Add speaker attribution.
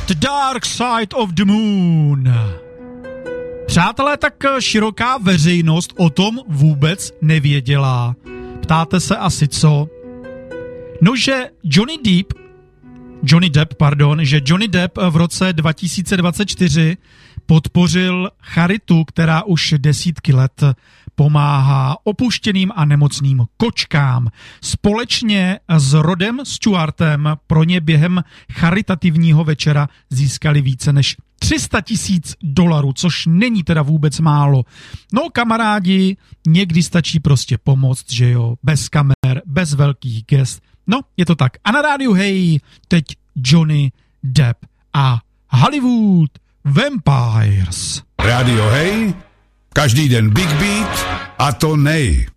Speaker 1: The Dark Side of the Moon. Přátelé, tak široká veřejnost o tom vůbec nevěděla. Ptáte se asi co? No, že Johnny Depp v roce 2024 podpořil charitu, která už desítky let pomáhá opuštěným a nemocným kočkám. Společně s Rodem Stewartem pro ně během charitativního večera získali více než $300,000, což není teda vůbec málo. No kamarádi, někdy stačí prostě pomoct, že jo, bez kamer, bez velkých gest. No, je to tak. A na rádiu hej, teď Johnny Depp a Hollywood Vampires.
Speaker 2: Rádio hej, každý den Big Beat a to nej.